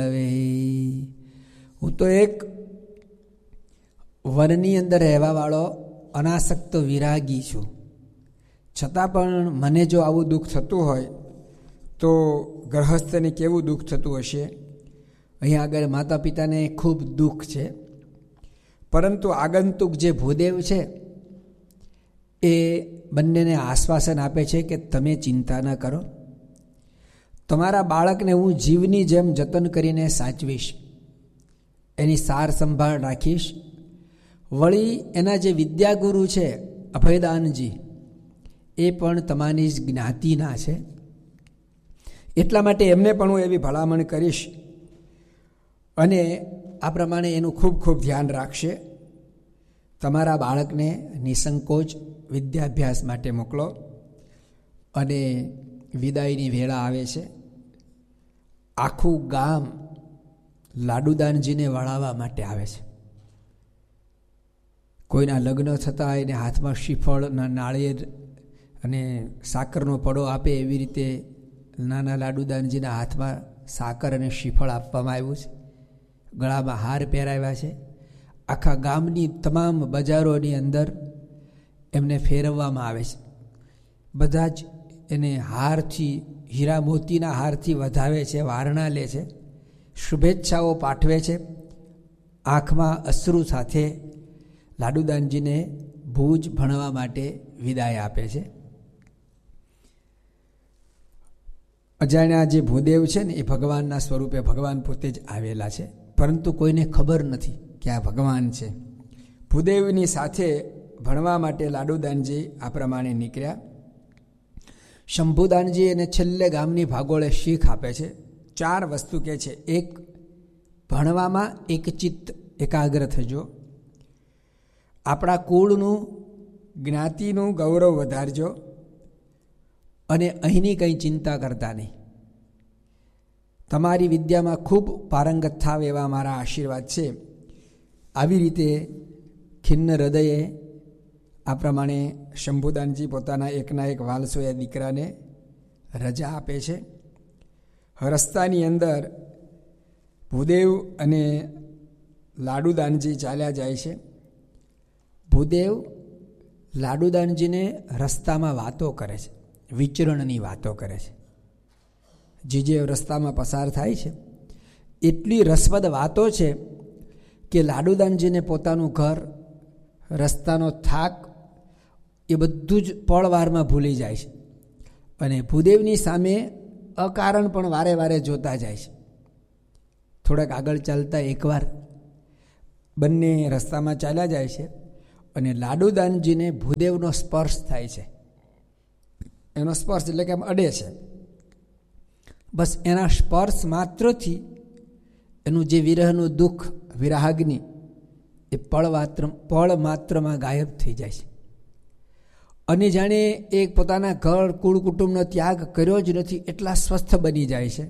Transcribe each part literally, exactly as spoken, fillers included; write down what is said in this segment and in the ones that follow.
હું તો એક વનની અંદર રહેવા વાળો અનાસક્ત વિરાગી છું, છતાં પણ મને જો આવું દુઃખ થતું હોય તો ગ્રહસ્થને કેવું દુઃખ થતું હશે. અહીંયા આગળ માતા પિતાને ખૂબ દુઃખ છે, પરંતુ આગંતુક જે ભૂદેવ છે એ બંનેને આશ્વાસન આપે છે કે તમે ચિંતા ન કરો, તમારા બાળકને હું જીવની જેમ જતન કરીને સાચવીશ, એની સાર સંભાળ રાખીશ. વળી એના જે વિદ્યાગુરુ છે અભયદાનજી, એ પણ તમારી જ જ્ઞાતિના છે, એટલા માટે એમને પણ હું એવી ભલામણ કરીશ અને આ પ્રમાણે એનું ખૂબ ખૂબ ધ્યાન રાખશે. તમારા બાળકને નિસંકોચ વિદ્યાભ્યાસ માટે મોકલો. અને વિદાયની વેળા આવે છે. આખું ગામ લાડુદાનજીને વળાવવા માટે આવે છે. કોઈના લગ્ન થતા એને હાથમાં શ્રીફળના નાળિયેર અને સાકરનો પડો આપે, એવી રીતે નાના લાડુદાનજીના હાથમાં સાકર અને શ્રીફળ આપવામાં આવ્યું છે. ગળામાં હાર પહેરાવ્યા છે. આખા ગામની તમામ બજારોની અંદર એમને ફેરવવામાં આવે છે. બધા જ એને હારથી, હીરા મોતીના હારથી વધાવે છે, વારણા લે છે, શુભેચ્છાઓ પાઠવે છે. આંખમાં અશ્રુ સાથે લાડુદાનજીને ભુજ ભણવા માટે વિદાય આપે છે. અજાણ્યા જે ભૂદેવ છે ને એ ભગવાનના સ્વરૂપે ભગવાન પોતે જ આવેલા છે, પરંતુ કોઈને ખબર નથી કે આ ભગવાન છે. ભૂદેવની સાથે ભણવા માટે લાડુદાનજી આ પ્રમાણે નીકળ્યા. શંભુદાનજી એને છેલ્લે ગામની ભાગોળે શીખ આપે છે. ચાર વસ્તુ કે છે. એક, ભણવામાં એક ચિત્ત એકાગ્ર થજો. આપણા કુળનું, જ્ઞાતિનું ગૌરવ વધારજો અને અહીંની કંઈ ચિંતા કરતા નહીં. તમારી વિદ્યામાં ખૂબ પારંગત થાવ એવા મારા આશીર્વાદ છે. આવી રીતે ખિન્ન હૃદયે આ પ્રમાણે શંભુદાનજી પોતાના એકના એક વાલસોયા દીકરાને રજા આપે છે. રસ્તાની અંદર ભૂદેવ અને લાડુદાનજી ચાલ્યા જાય છે. ભૂદેવ લાડુદાનજીને રસ્તામાં વાતો કરે છે, વિચરણની વાતો કરે છે. જે જે રસ્તામાં પસાર થાય છે એટલી રસપ્રદ વાતો છે કે લાડુદાનજીને પોતાનું ઘર, રસ્તાનો થાક એ બધું જ પળવારમાં ભૂલી જાય છે અને ભૂદેવની સામે અકારણ પણ વારે વારે જોતા જાય છે. થોડાક આગળ ચાલતા એકવાર બંને રસ્તામાં ચાલ્યા જાય છે અને લાડુદાનજીને ભૂદેવનો સ્પર્શ થાય છે. એનો સ્પર્શ એટલે કે આમ અડે છે. બસ એના સ્પર્શ માત્રથી એનું જે વિરહનું દુઃખ, વિરાગ્નિ એ પળ માત્ર પળ માત્રમાં ગાયબ થઈ જાય છે અને જાણે એ પોતાના ઘર, કુળ, કુટુંબનો ત્યાગ કર્યો જ નથી એટલા સ્વસ્થ બની જાય છે.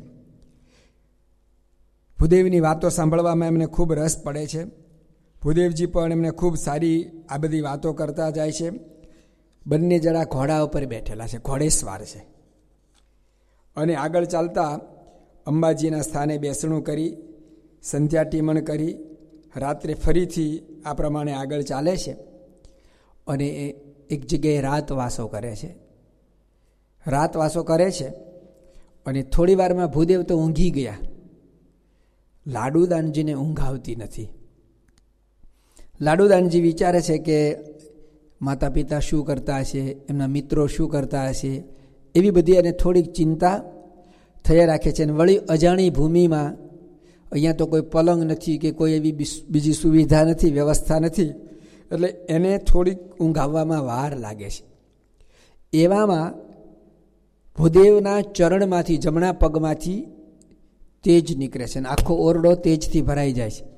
ભૂદેવની વાતો સાંભળવામાં એમને ખૂબ રસ પડે છે. ભૂદેવજી પણ એમને ખૂબ સારી આ બધી વાતો કરતા જાય છે. બંને જણા ઘોડા ઉપર બેઠેલા છે, ઘોડેસવાર છે અને આગળ ચાલતા અંબાજીના સ્થાને બેસણું કરી, સંધ્યા ટીમણ કરી, રાત્રે ફરીથી આ પ્રમાણે આગળ ચાલે છે અને એ એક જગ્યાએ રાતવાસો કરે છે. રાતવાસો કરે છે અને થોડી વારમાં ભૂદેવ તો ઊંઘી ગયા. લાડુદાનજીને ઊંઘ આવતી નથી. લાડુદાનજી વિચારે છે કે માતા પિતા શું કરતા હશે, એમના મિત્રો શું કરતા હશે, એવી બધી એને થોડીક ચિંતા થયા રાખે છે. અને વળી અજાણી ભૂમિમાં અહીંયા તો કોઈ પલંગ નથી કે કોઈ એવી બીજી સુવિધા નથી, વ્યવસ્થા નથી, એટલે એને થોડીક ઊંઘ આવવામાં વાર લાગે છે. એવામાં ભૂદેવના ચરણમાંથી, જમણા પગમાંથી તેજ નીકળે છે અને આખો ઓરડો તેજથી ભરાઈ જાય છે.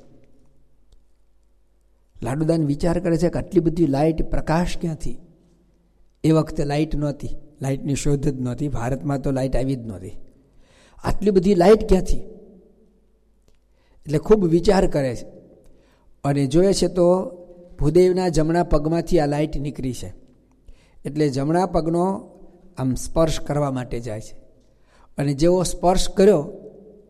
લાડુદાન વિચાર કરે છે કે આટલી બધી લાઇટ, પ્રકાશ ક્યાંથી? એ વખતે લાઇટ નહોતી, લાઇટની શોધ જ નહોતી, ભારતમાં તો લાઇટ આવી જ નહોતી. આટલી બધી લાઇટ ક્યાંથી? એટલે ખૂબ વિચાર કરે છે અને જોઈએ છે તો ભૂદેવના જમણા પગમાંથી આ લાઇટ નીકળી છે. એટલે જમણા પગનો આમ સ્પર્શ કરવા માટે જાય છે અને જેવો સ્પર્શ કર્યો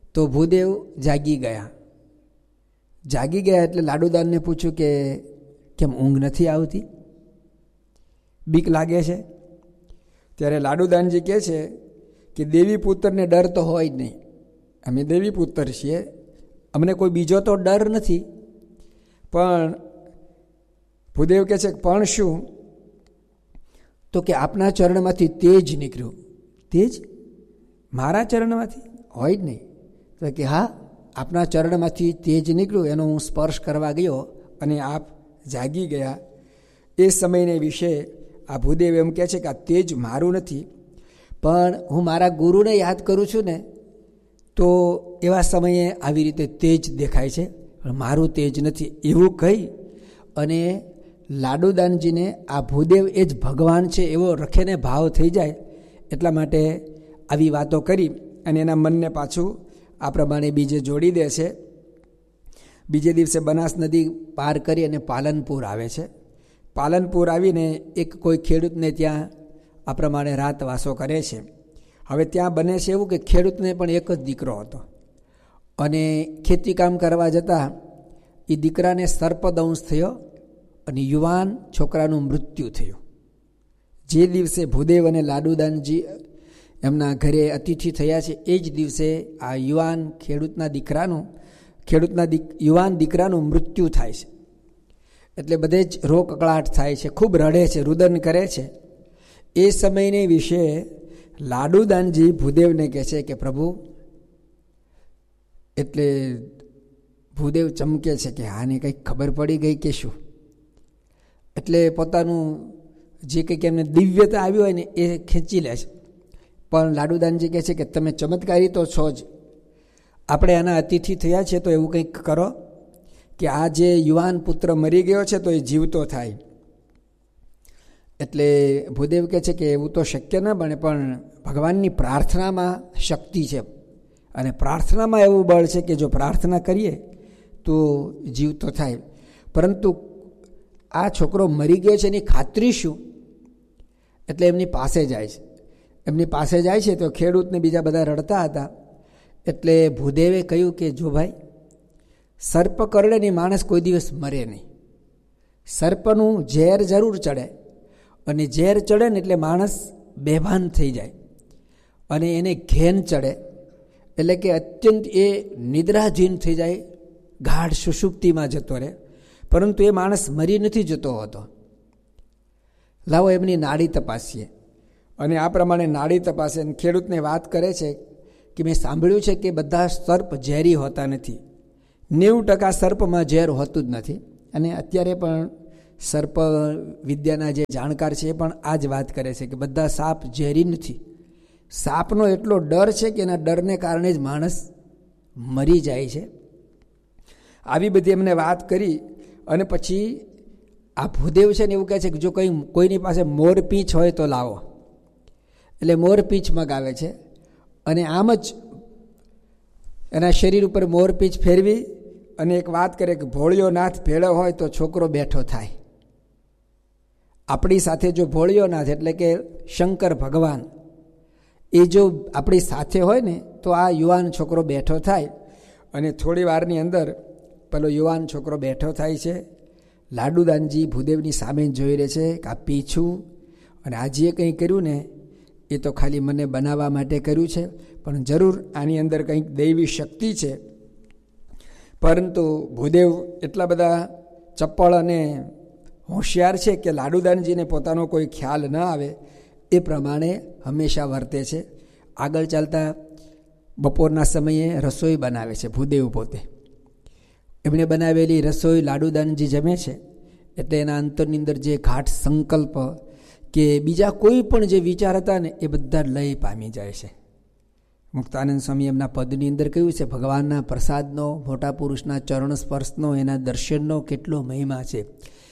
તો ભૂદેવ જાગી ગયા. જાગી ગયા એટલે લાડુદાનને પૂછ્યું કે કેમ ઊંઘ નથી આવતી, બીક લાગે છે? ત્યારે લાડુદાનજી કહે છે કે દેવી પુત્રને ડર તો હોય જ નહીં, અમે દેવી પુત્ર છીએ, અમને કોઈ બીજો તો ડર નથી. પણ ભૂદેવ કહે છે પણ શું? તો કે આપના ચરણમાંથી તેજ નીકળ્યું. તેજ મારા ચરણમાંથી હોય જ નહીં. તો કે હા, આપના ચરણમાંથી તેજ નીકળ્યું, એનો હું સ્પર્શ કરવા ગયો અને આપ જાગી ગયા. એ સમયને વિશે આ ભૂદેવ એમ કહે છે કે આ તેજ મારું નથી, પણ હું મારા ગુરુને યાદ કરું છું ને, તો એવા સમયે આવી રીતે તેજ દેખાય છે, પણ મારું તેજ નથી. એવું કહી અને લાડુદાનજીને આ ભૂદેવ એ જ ભગવાન છે એવો રખેને ભાવ થઈ જાય, એટલા માટે આવી વાતો કરી અને એના મનને પાછું આ પ્રમાણે બીજે જોડી દે છે. બીજે દિવસે બનાસ નદી પાર કરી અને પાલનપુર આવે છે. પાલનપુર આવીને એક કોઈ ખેડૂતને ત્યાં આ પ્રમાણે રાતવાસો કરે છે. હવે ત્યાં બને છે એવું કે ખેડૂતને પણ એક જ દીકરો હતો અને ખેતી કામ કરવા જતાં એ દીકરાને સર્પદંશ થયો અને યુવાન છોકરાનું મૃત્યુ થયું. જે દિવસે ભૂદેવ અને લાડુદાનજી એમના ઘરે અતિથિ થયા છે, એ જ દિવસે આ યુવાન ખેડૂતના દીકરાનું ખેડૂતના યુવાન દીકરાનું મૃત્યુ થાય છે. એટલે બધે જ રોકકળાટ થાય છે, ખૂબ રડે છે, રુદન કરે છે. એ સમયને વિશે લાડુદાનજી ભૂદેવને કહે છે કે પ્રભુ, એટલે ભૂદેવ ચમકે છે કે આને કંઈક ખબર પડી ગઈ કે શું. એટલે પોતાનું જે કંઈક એમને દિવ્યતા આવી હોય ને એ ખેંચી લે છે. પણ લાડુદાનજી કહે છે કે તમે ચમત્કારી તો છો જ, આપણે આના અતિથિ થયા છે, તો એવું કંઈક કરો કે આ જે યુવાન પુત્ર મરી ગયો છે તો એ જીવતો થાય. એટલે ભૂદેવ કહે છે કે એવું તો શક્ય ન બને, પણ ભગવાનની પ્રાર્થનામાં શક્તિ છે અને પ્રાર્થનામાં એવું બળ છે કે જો પ્રાર્થના કરીએ તો જીવતો થાય. પરંતુ આ છોકરો મરી ગયો છે એની ખાતરી શું? એટલે એમની પાસે જાય છે. એમની પાસે જાય છે તો ખેડૂતને બીજા બધા રડતા હતા. એટલે ભૂદેવે કહ્યું કે જો ભાઈ, સર્પ કરડે ને માણસ કોઈ દિવસ મરે નહીં. સર્પનું ઝેર જરૂર ચડે અને ઝેર ચડે ને એટલે માણસ બેભાન થઈ જાય અને એને ઘેન ચડે, એટલે કે અત્યંત એ નિદ્રાધીન થઈ જાય, ગાઢ સુષુપ્તિમાં જતો રહે. પરંતુ એ માણસ મરી નથી જતો હોતો. લાવો એમની નાડી તપાસીએ. અને આ પ્રમાણે નાડી તપાસે અને ખેડૂતને વાત કરે છે કે મેં સાંભળ્યું છે કે બધા સર્પ ઝેરી હોતા નથી, નેવું ટકા સર્પમાં ઝેર હોતું જ નથી. અને અત્યારે પણ સર્પ વિદ્યાના જે જાણકાર છે એ પણ આ જ વાત કરે છે કે બધા સાપ ઝેરી નથી. સાપનો એટલો ડર છે કે એના ડરને કારણે જ માણસ મરી જાય છે. આવી બધી એમને વાત કરી અને પછી આ ભૂદેવ છે ને એવું કહે છે કે જો કંઈ કોઈની પાસે મોરપીંછ હોય તો લાવો. એટલે મોરપીંછ મગાવે છે અને આમ જ એના શરીર ઉપર મોરપીંછ ફેરવી અને એક વાત કરે કે ભોળિયો નાથ ભેળો હોય તો છોકરો બેઠો થાય. આપણી સાથે જો ભોળિયો નાથ એટલે કે શંકર ભગવાન એ જો આપણી સાથે હોય ને તો આ યુવાન છોકરો બેઠો થાય. અને થોડી વારની અંદર પેલો યુવાન છોકરો બેઠો થાય છે. લાડુદાનજી ભૂદેવની સામે જોઈ રહે છે કે આ પીછું અને આ જે કંઈ કર્યું ને એ તો ખાલી મને બનાવવા માટે કર્યું છે, પણ જરૂર આની અંદર કંઈક દૈવી શક્તિ છે. પરંતુ ભૂદેવ એટલા બધા ચપ્પળ અને હોશિયાર છે કે લાડુદાનજીને પોતાનો કોઈ ખ્યાલ ન આવે એ પ્રમાણે હંમેશા વર્તે છે. આગળ ચાલતા બપોરના સમયે રસોઈ બનાવે છે ભૂદેવ પોતે. એમણે બનાવેલી રસોઈ લાડુદાનજી જમે છે. એટલે એના અંતરની અંદર જે ઘાટ સંકલ્પ કે બીજા કોઈ પણ જે વિચાર હતા ને એ બધા લય પામી જાય છે. મુક્તાનંદ સ્વામી એમના પદની અંદર કહ્યું છે ભગવાનના પ્રસાદનો, મોટા પુરુષના ચરણ સ્પર્શનો, એના દર્શનનો કેટલો મહિમા છે.